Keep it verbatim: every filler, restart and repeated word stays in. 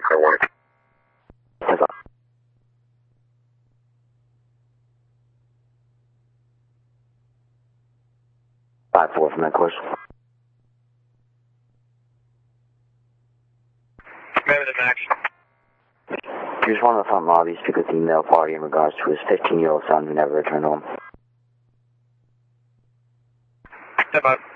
car one. That's all. Five four from that course. Remember the max. Here's one of the front lobbies. Speak with the email party in regards to his fifteen-year-old son who never returned home. Step up.